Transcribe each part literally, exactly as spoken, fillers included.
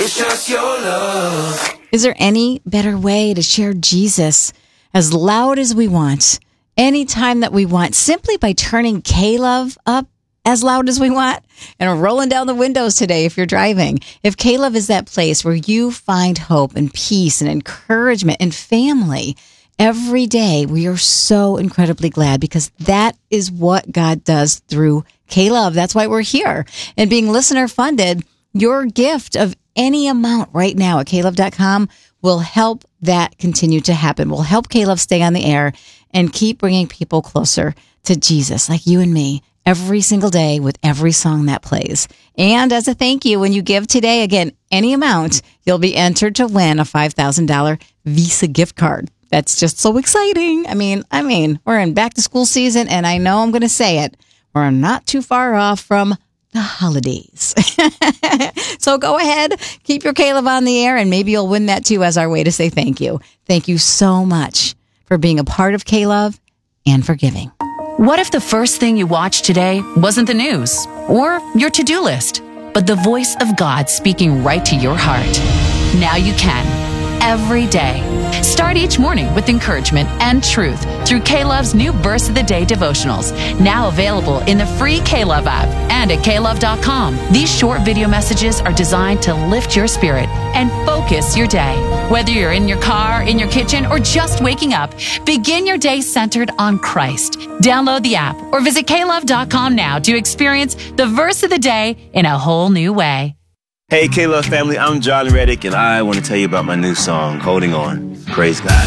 just your love. Is there any better way to share Jesus as loud as we want, anytime that we want, simply by turning K-Love up as loud as we want and rolling down the windows today if you're driving? If K-Love is that place where you find hope and peace and encouragement and family every day, we are so incredibly glad, because that is what God does through K-Love. That's why we're here. And being listener funded, your gift of any amount right now at K Love dot com will help that continue to happen. Will help K-Love stay on the air and keep bringing people closer to Jesus, like you and me, every single day with every song that plays. And as a thank you, when you give today, again, any amount, you'll be entered to win a five thousand dollars Visa gift card. That's just so exciting. I mean, I mean, we're in back to school season, and I know I'm going to say it. We're not too far off from the holidays. So go ahead, keep your K-Love on the air, and maybe you'll win that too as our way to say thank you. Thank you so much for being a part of K-Love and for giving. What if the first thing you watched today wasn't the news or your to-do list, but the voice of God speaking right to your heart? Now you can, every day. Start each morning with encouragement and truth through K-Love's new Verse of the Day devotionals, now available in the free K-Love app and at K Love dot com. These short video messages are designed to lift your spirit and focus your day. Whether you're in your car, in your kitchen, or just waking up, begin your day centered on Christ. Download the app or visit K Love dot com now to experience the Verse of the Day in a whole new way. Hey, K-Love family, I'm John Reddick, and I want to tell you about my new song, Holding On. Praise God.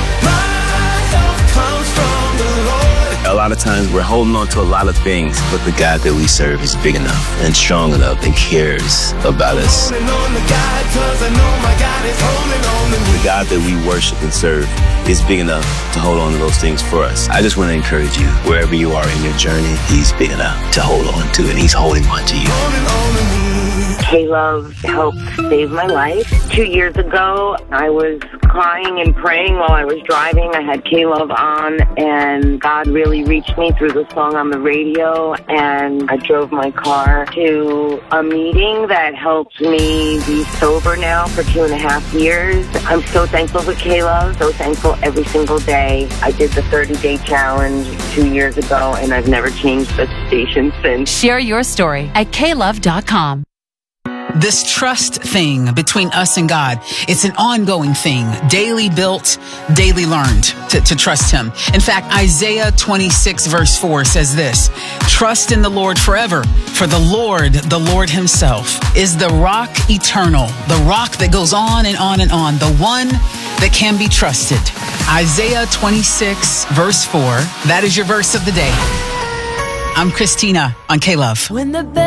My help comes from the Lord. A lot of times we're holding on to a lot of things, but the God that we serve is big enough and strong enough and cares about us. Holding on to God, 'cause I know my God is holding on to me. The God that we worship and serve is big enough to hold on to those things for us. I just want to encourage you, wherever you are in your journey, He's big enough to hold on to, and He's holding on to you. Holding on to me. K-Love helped save my life. Two years ago, I was crying and praying while I was driving. I had K-Love on, and God really reached me through the song on the radio, and I drove my car to a meeting that helped me be sober now for two and a half years. I'm so thankful for K-Love, so thankful every single day. I did the thirty-day challenge two years ago, and I've never changed the station since. Share your story at K Love dot com. This trust thing between us and God, it's an ongoing thing, daily built, daily learned to, to trust Him. In fact, Isaiah twenty-six verse four says this: trust in the Lord forever, for the Lord, the Lord Himself, is the rock eternal, the rock that goes on and on and on, the one that can be trusted. Isaiah twenty-six verse four, that is your verse of the day. I'm Christina on K-Love. When the